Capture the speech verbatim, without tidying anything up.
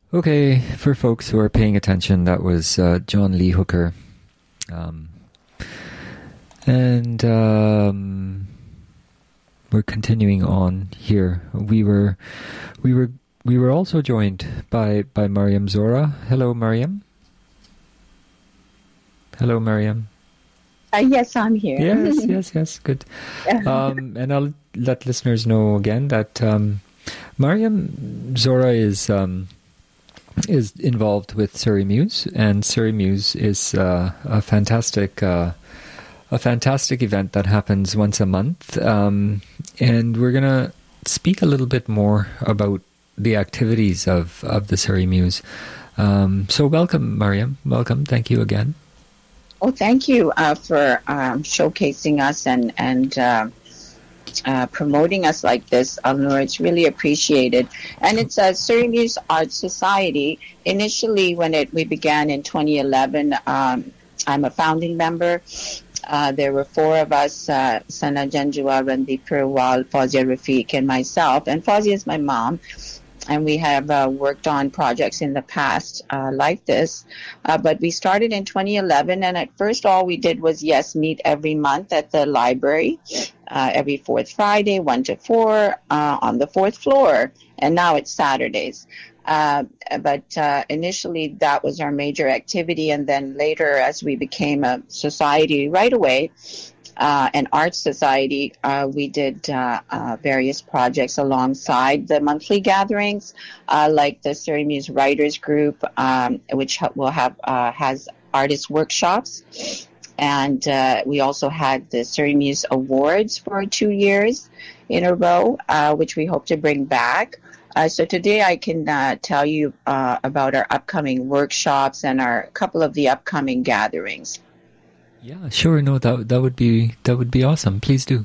Okay, for folks who are paying attention, that was uh, John Lee Hooker. Um, and um, we're continuing on here. We were, we were, we were also joined by by Mariam Zora. Hello, Mariam. Hello, Mariam. Uh, yes, I'm here. Yes, yes, yes. Good. Um, and I'll let listeners know again that um, Mariam Zora is. Um, is involved with Surrey Muse, and Surrey Muse is uh, a fantastic uh, a fantastic event that happens once a month, um, and we're going to speak a little bit more about the activities of, of the Surrey Muse. Um, so welcome, Mariam. Welcome. Thank you again. Oh, thank you uh, for um, showcasing us and, and uh, Uh, promoting us like this, Alnur. It's really appreciated. And it's a Surrey Muse Art Society. Initially, when it we began in twenty eleven, um, I'm a founding member. Uh, there were four of us, uh, Sana Janjua, Randeep Purwal, Fawzia Rafiq, and myself. And Fawzia is my mom. And we have uh, worked on projects in the past uh, like this. Uh, but we started in twenty eleven, and at first all we did was, yes, meet every month at the library, uh, every fourth Friday, one to four, uh, on the fourth floor. And now it's Saturdays. Uh, but uh, initially that was our major activity. And then later, as we became a society right away, Uh, an art society, uh, we did uh, uh, various projects alongside the monthly gatherings, uh, like the Surrey Muse Writers Group, um, which ha- will have uh, has artist workshops, and uh, we also had the Surrey Muse Awards for two years in a row, uh, which we hope to bring back. Uh, so today I can uh, tell you uh, about our upcoming workshops and our couple of the upcoming gatherings. Yeah, sure. No, that that would be that would be awesome. Please do.